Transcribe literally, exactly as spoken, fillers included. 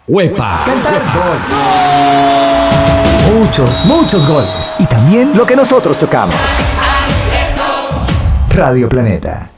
Huepa. Cantar goles. Muchos, muchos goles. Y también lo que nosotros tocamos. Radio Planeta.